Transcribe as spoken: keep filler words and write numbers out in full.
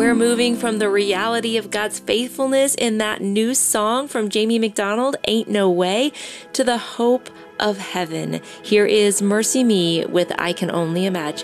we're moving from the reality of God's faithfulness in that new song from Jamie McDonald, Ain't No Way, to the hope of heaven. Here is MercyMe with I Can Only Imagine.